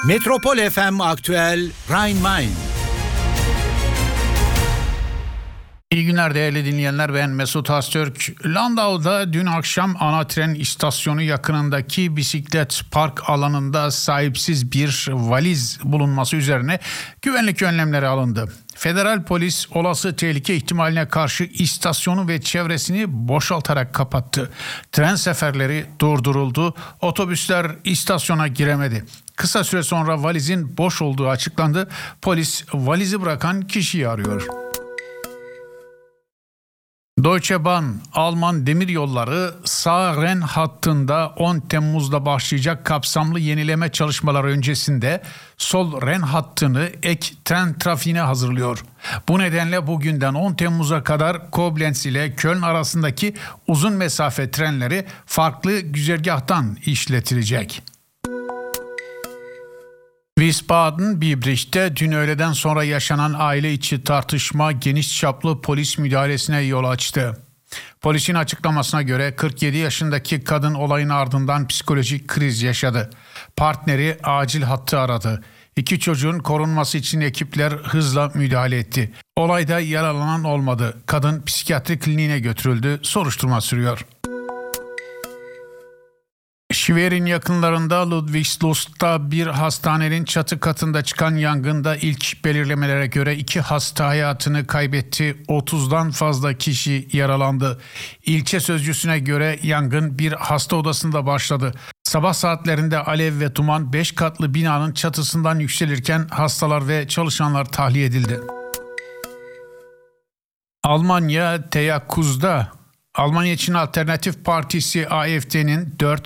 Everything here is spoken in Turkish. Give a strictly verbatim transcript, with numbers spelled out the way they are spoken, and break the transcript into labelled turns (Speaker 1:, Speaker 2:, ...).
Speaker 1: Metropol F M Aktüel Rhein-Main.
Speaker 2: İyi günler değerli dinleyenler, ben Mesut Astürk. Landau'da dün akşam ana tren istasyonu yakınındaki bisiklet park alanında sahipsiz bir valiz bulunması üzerine güvenlik önlemleri alındı. Federal polis olası tehlike ihtimaline karşı istasyonu ve çevresini boşaltarak kapattı. Tren seferleri durduruldu, otobüsler istasyona giremedi. Kısa süre sonra valizin boş olduğu açıklandı. Polis valizi bırakan kişiyi arıyor. Deutsche Bahn, Alman demiryolları Saar-Ren hattında on Temmuz'da başlayacak kapsamlı yenileme çalışmaları öncesinde Sol Ren hattını ek tren trafiğine hazırlıyor. Bu nedenle bugünden on Temmuz'a kadar Koblenz ile Köln arasındaki uzun mesafe trenleri farklı güzergahtan işletilecek. Wiesbaden-Biebrich'te dün öğleden sonra yaşanan aile içi tartışma geniş çaplı polis müdahalesine yol açtı. Polisin açıklamasına göre kırk yedi yaşındaki kadın olayın ardından psikolojik kriz yaşadı. Partneri acil hattı aradı. İki çocuğun korunması için ekipler hızla müdahale etti. Olayda yaralanan olmadı. Kadın psikiyatri kliniğine götürüldü. Soruşturma sürüyor. Schwerin yakınlarında Ludwigslust'ta bir hastanenin çatı katında çıkan yangında ilk belirlemelere göre iki hasta hayatını kaybetti. otuzdan fazla kişi yaralandı. İlçe sözcüsüne göre yangın bir hasta odasında başladı. Sabah saatlerinde alev ve duman beş katlı binanın çatısından yükselirken hastalar ve çalışanlar tahliye edildi. Almanya teyakkuzda. Almanya için Alternatif Partisi A F D'nin dört